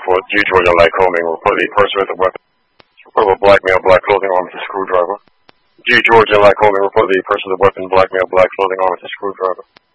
for G. Georgia Lycoming, report the person with a weapon. Report of a black male, black clothing, armed with a screwdriver. G. Georgia Lycoming, report the person with a weapon, black male, black clothing, armed with a screwdriver.